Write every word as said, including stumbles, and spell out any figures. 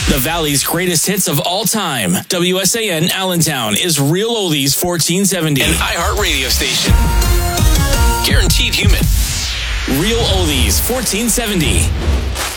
The Valley's greatest hits of all time. W S A N Allentown is Real Oldies fourteen seventy. An iHeart radio station. Guaranteed human. Real Oldies fourteen seventy.